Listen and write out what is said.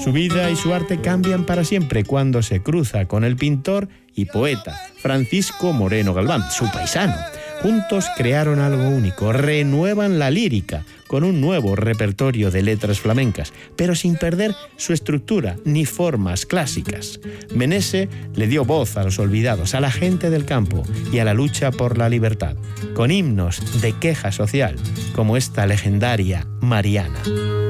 Su vida y su arte cambian para siempre cuando se cruza con el pintor y poeta Francisco Moreno Galván, su paisano. Juntos crearon algo único, renuevan la lírica con un nuevo repertorio de letras flamencas, pero sin perder su estructura ni formas clásicas. Menese le dio voz a los olvidados, a la gente del campo y a la lucha por la libertad, con himnos de queja social, como esta legendaria Mariana.